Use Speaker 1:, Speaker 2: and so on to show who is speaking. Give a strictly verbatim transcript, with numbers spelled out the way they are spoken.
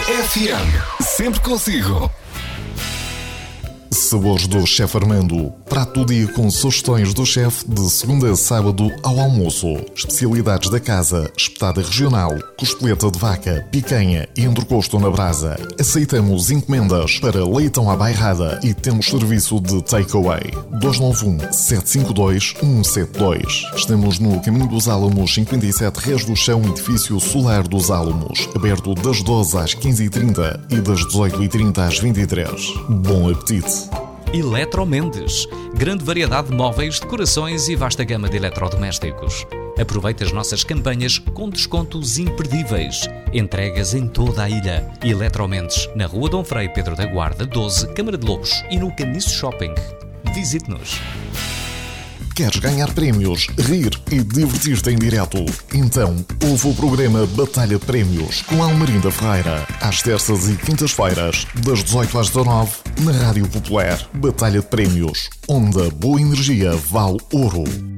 Speaker 1: F M. Sempre consigo.
Speaker 2: Sabores do Chefe Armando. Prato do dia com sugestões do chefe de segunda a sábado ao almoço. Especialidades da casa, espetada regional, costeleta de vaca, picanha e entrecosto na brasa. Aceitamos encomendas para leitão à bairrada e temos serviço de takeaway. dois nove um, sete cinco dois, um sete dois. Estamos no Caminho dos Álamos, cinquenta e sete Rés do Chão, edifício solar dos Álamos. Aberto das doze às quinze e trinta e das dezoito e trinta às vinte e três. Bom apetite!
Speaker 3: Eletromendes. Grande variedade de móveis, decorações e vasta gama de eletrodomésticos. Aproveite as nossas campanhas com descontos imperdíveis. Entregas em toda a ilha. Eletromendes, na Rua Dom Frei Pedro da Guarda, doze, Câmara de Lobos e no Caniço Shopping. Visite-nos.
Speaker 2: Queres ganhar prémios, rir e divertir-te em direto? Então, ouve o programa Batalha de Prémios com Almerinda Ferreira, às terças e quintas-feiras, das dezoito às dezanove, na Rádio Popular. Batalha de Prémios, onde a boa energia vale ouro.